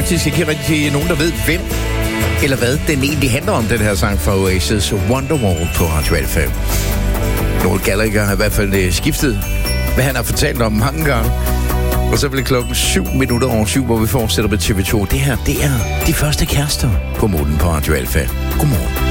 faktisk ikke rigtig nogen, der ved, hvem eller hvad den egentlig handler om, den her sang fra Oasis, Wonderwall på Radio Alpha. Noel Gallagher har i hvert fald skiftet, hvad han har fortalt om mange gange. Og så bliver klokken 7:07, hvor vi fortsætter med TV2. Det her, det er De Første Kærester på Månen på Radio Alpha. Godmorgen.